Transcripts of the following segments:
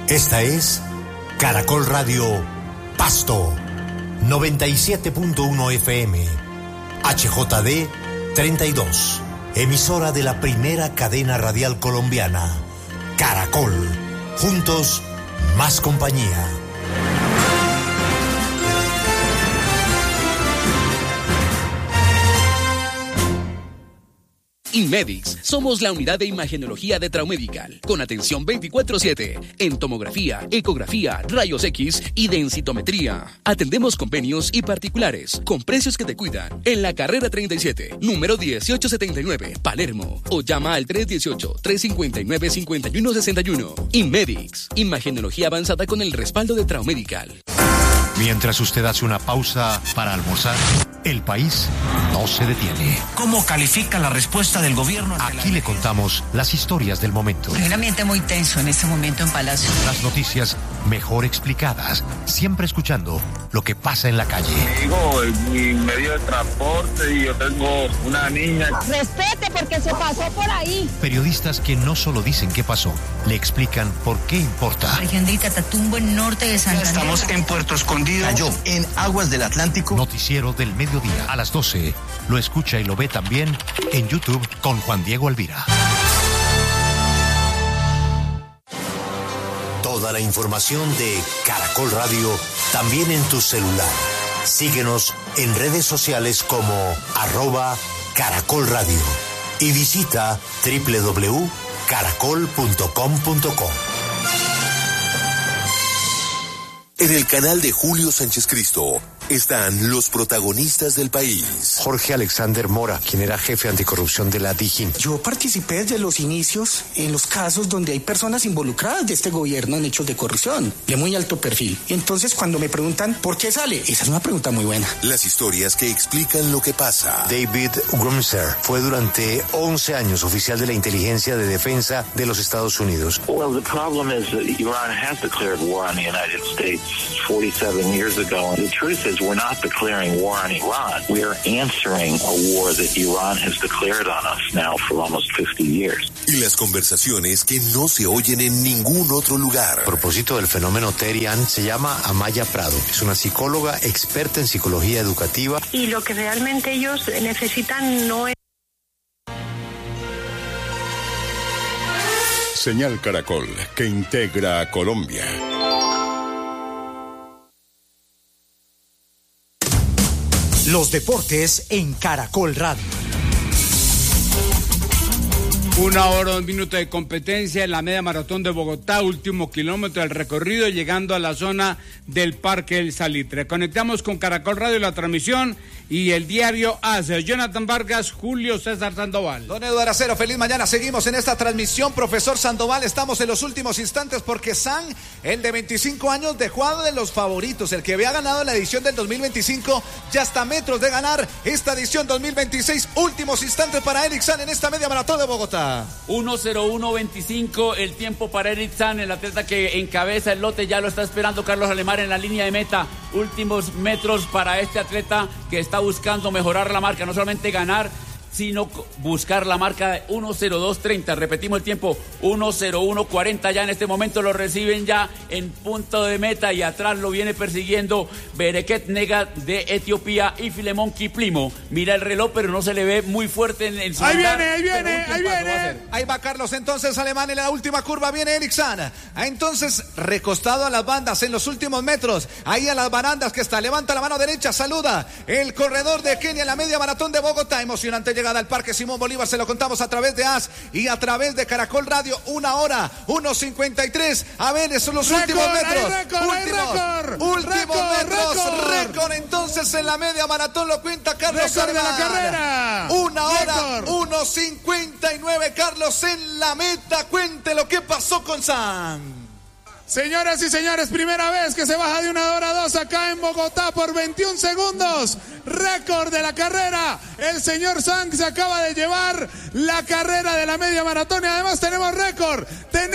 Esta es Caracol Radio Pasto, 97.1 FM, HJD 32, emisora de la primera cadena radial colombiana, Caracol. Juntos, más compañía. Inmedix, somos la unidad de imagenología de Traumedical, con atención 24/7, en tomografía, ecografía, rayos X y densitometría. Atendemos convenios y particulares, con precios que te cuidan, en la carrera 37, número 1879, Palermo, o llama al 318-359-5161. Inmedix, imagenología avanzada con el respaldo de Traumedical. Mientras usted hace una pausa para almorzar, el país no se detiene. ¿Cómo califica la respuesta del gobierno? Aquí le contamos las historias del momento. Hay un ambiente muy tenso en este momento en Palacio. Las noticias mejor explicadas, siempre escuchando lo que pasa en la calle. Digo, mi medio de transporte y yo tengo una niña. Respete porque se pasó por ahí. Periodistas que no solo dicen qué pasó, le explican por qué importa. Región de Itatatumbo, en norte de Santander. Estamos en Puerto Escondido. Cayó en aguas del Atlántico. Noticiero del mediodía a las 12. Lo escucha y lo ve también en YouTube con Juan Diego Alvira. Toda la información de Caracol Radio también en tu celular. Síguenos en redes sociales como @Caracol Radio y visita www.caracol.com.co. En el canal de Julio Sánchez Cristo están los protagonistas del país. Jorge Alexander Mora, quien era jefe anticorrupción de la DIJÍN. Yo participé desde los inicios en los casos donde hay personas involucradas de este gobierno en hechos de corrupción, de muy alto perfil. Y entonces cuando me preguntan ¿por qué sale? Esa es una pregunta muy buena. Las historias que explican lo que pasa. David Grumser fue durante 11 años oficial de la inteligencia de defensa de los Estados Unidos. Well, the problem is that Iran has declared war on the United States 47 years ago. And the truth is we're not declaring war on Iran. We are answering a war that Iran has declared on us now for almost 50 years. Y las conversaciones que no se oyen en ningún otro lugar. A propósito del fenómeno Terian, se llama Amaya Prado. Es una psicóloga experta en psicología educativa. Y lo que realmente ellos necesitan no es... Señal Caracol, que integra a Colombia. Los deportes en Caracol Radio. 1 hora, 1 minuto de competencia en la media maratón de Bogotá, último kilómetro del recorrido, llegando a la zona del Parque El Salitre. Conectamos con Caracol Radio, la transmisión, y el diario AS. Jonathan Vargas, Julio César Sandoval. Don Eduardo Acero, feliz mañana. Seguimos en esta transmisión. Profesor Sandoval, estamos en los últimos instantes porque San, el de 25 años, dejó a de los favoritos. El que había ganado la edición del 2025 ya está a metros de ganar esta edición 2026. Últimos instantes para Eric San en esta media maratón de Bogotá. 1:01:25 el tiempo para Eric San, el atleta que encabeza el lote. Ya lo está esperando Carlos Alemán en la línea de meta. Últimos metros para este atleta que está buscando mejorar la marca, no solamente ganar, sino buscar la marca de 1:02:30. Repetimos el tiempo, 1:01:40. Ya en este momento lo reciben ya en punto de meta y atrás lo viene persiguiendo Bereket Nega de Etiopía y Filemón Kiplimo. Mira el reloj, pero no se le ve muy fuerte en su Ahí andar, viene. Ahí va Carlos, entonces Alemán en la última curva, viene Eric San. Entonces, recostado a las bandas en los últimos metros, ahí a las barandas que está, levanta la mano derecha, saluda el corredor de Kenia en la media maratón de Bogotá. Emocionante llegada al Parque Simón Bolívar, se lo contamos a través de AS y a través de Caracol Radio. 1 hora, 1:53. A ver, esos son los últimos metros. Últimos metros. Récord entonces en la media maratón, lo cuenta Carlos récord de la carrera. 1 hora, 1:59. Carlos en la meta. Cuente lo que pasó con San. Señoras y señores, primera vez que se baja de 1 hora 2 acá en Bogotá por 21 segundos. Récord de la carrera. El señor Sang se acaba de llevar la carrera de la media maratón y además tenemos récord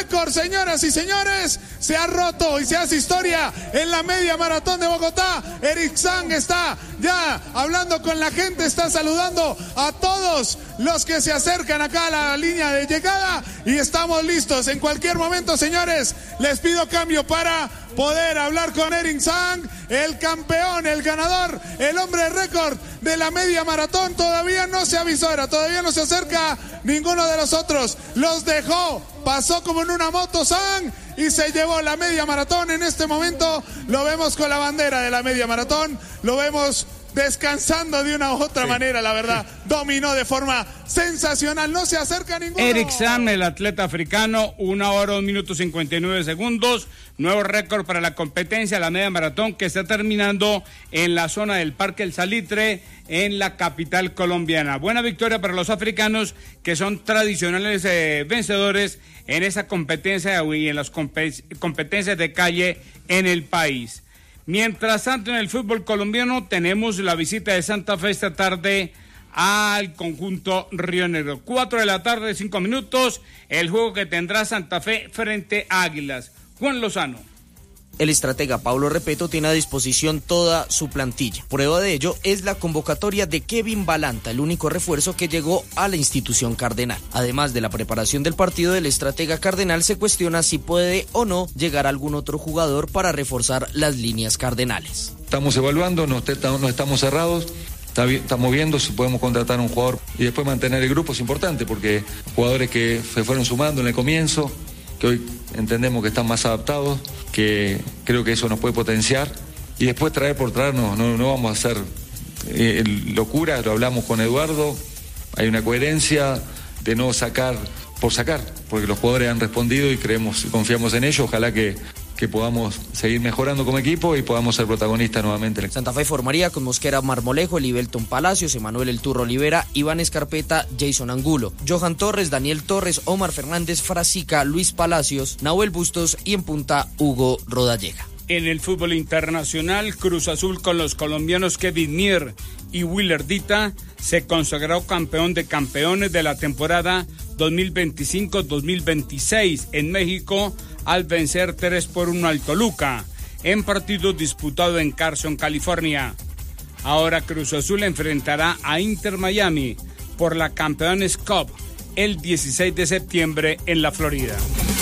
récord, señoras y señores, se ha roto y se hace historia en la media maratón de Bogotá. Eric Sang está ya hablando con la gente, está saludando a todos los que se acercan acá a la línea de llegada y estamos listos. En cualquier momento, señores, les pido cambio para poder hablar con Eric Sang, el campeón, el ganador, el hombre récord de la media maratón. Todavía no se avisora, todavía no se acerca ninguno de los otros. Los dejó, pasó como en una moto Sang y se llevó la media maratón. En este momento lo vemos con la bandera de la media maratón, lo vemos descansando de una u otra manera, la verdad, dominó de forma sensacional, no se acerca ninguno. Eric Sang, el atleta africano, 1 hora, 1 minuto 59 segundos, nuevo récord para la competencia, la media maratón que está terminando en la zona del Parque El Salitre, en la capital colombiana. Buena victoria para los africanos, que son tradicionales vencedores en esa competencia y en las competencias de calle en el país. Mientras tanto, en el fútbol colombiano tenemos la visita de Santa Fe esta tarde al conjunto Río Negro. 4 de la tarde, 5 minutos, el juego que tendrá Santa Fe frente a Águilas. Juan Lozano. El estratega Pablo Repeto tiene a disposición toda su plantilla. Prueba de ello es la convocatoria de Kevin Balanta, el único refuerzo que llegó a la institución cardenal. Además de la preparación del partido, el estratega cardenal se cuestiona si puede o no llegar algún otro jugador para reforzar las líneas cardenales. Estamos evaluando, no estamos cerrados. Estamos viendo si podemos contratar a un jugador y después mantener el grupo. Es importante porque jugadores que se fueron sumando en el comienzo, que hoy entendemos que están más adaptados, que creo que eso nos puede potenciar, y después traer por traer no vamos a hacer locura. Lo hablamos con Eduardo, hay una coherencia de no sacar por sacar, porque los jugadores han respondido y confiamos en ellos. Ojalá que podamos seguir mejorando como equipo y podamos ser protagonistas nuevamente. Santa Fe formaría con Mosquera Marmolejo, Elibelton Palacios, Emanuel El Turro Olivera, Iván Escarpeta, Jason Angulo, Johan Torres, Daniel Torres, Omar Fernández, Frasica, Luis Palacios, Nahuel Bustos y en punta Hugo Rodallega. En el fútbol internacional, Cruz Azul con los colombianos Kevin Mier y Willer Dita se consagró campeón de campeones de la temporada 2025-2026 en México al vencer 3-1 al Toluca en partido disputado en Carson, California. Ahora Cruz Azul enfrentará a Inter Miami por la Campeones Cup el 16 de septiembre en la Florida.